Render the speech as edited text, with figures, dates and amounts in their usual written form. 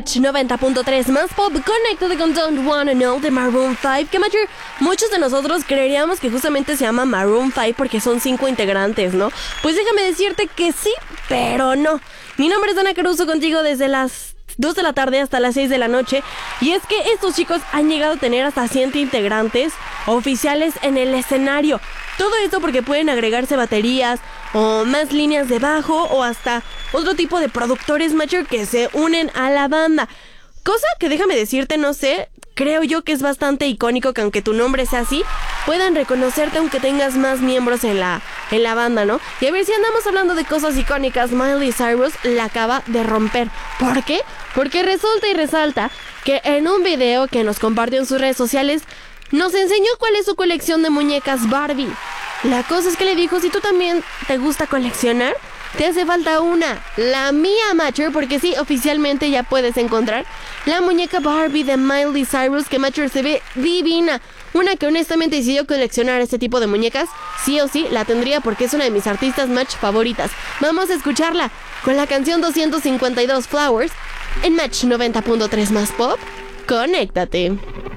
Match 90.3 más pop, conéctate con Don't Wanna Know de Maroon 5. Que Matcher, muchos de nosotros creeríamos que justamente se llama Maroon 5 porque son 5 integrantes, ¿no? Pues déjame decirte que sí, pero no. Mi nombre es Dana Caruso, contigo desde las 2 de la tarde hasta las 6 de la noche. Y es que estos chicos han llegado a tener hasta 100 integrantes oficiales en el escenario. Todo esto porque pueden agregarse baterías o más líneas de bajo o hasta otro tipo de productores Matcher que se unen a la banda. Cosa que déjame decirte, no sé, creo yo que es bastante icónico que aunque tu nombre sea así, puedan reconocerte aunque tengas más miembros en la banda, ¿no? Y a ver, si andamos hablando de cosas icónicas, Miley Cyrus la acaba de romper. ¿Por qué? Porque resulta y resalta que en un video que nos compartió en sus redes sociales, nos enseñó cuál es su colección de muñecas Barbie. La cosa es que le dijo, si tú también te gusta coleccionar, te hace falta una, la mía Matcher, porque sí, oficialmente ya puedes encontrar la muñeca Barbie de Miley Cyrus, que Matcher se ve divina. Una que honestamente, si yo coleccionara este tipo de muñecas, sí o sí la tendría porque es una de mis artistas Match favoritas. Vamos a escucharla con la canción 252 Flowers en Match 90.3 más pop. Conéctate.